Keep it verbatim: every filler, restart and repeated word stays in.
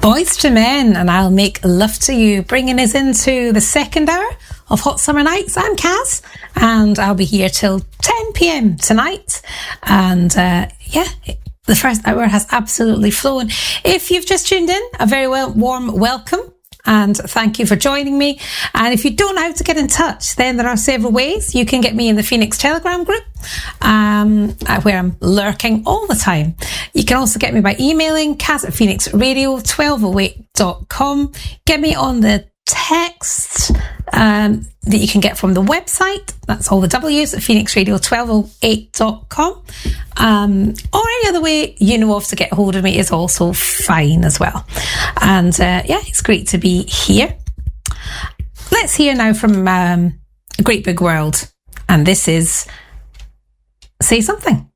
Boys to Men, and I'll Make Love to You, bringing us into the second hour of Hot Summer Nights. I'm Kaz, and I'll be here till ten p.m. tonight. And uh, yeah, the first hour has absolutely flown. If you've just tuned in, a very well, warm welcome. And thank you for joining me. And if you don't know how to get in touch, then there are several ways. You can get me in the Phoenix Telegram group, um, where I'm lurking all the time. You can also get me by emailing kaz at phoenix radio twelve oh eight dot com. Get me on the text um, that you can get from the website. That's all the W's at phoenix radio twelve oh eight dot com. Um, or any other way you know of to get hold of me is also fine as well. And uh, yeah, it's great to be here. Let's hear now from um, A Great Big World. And this is Say Something.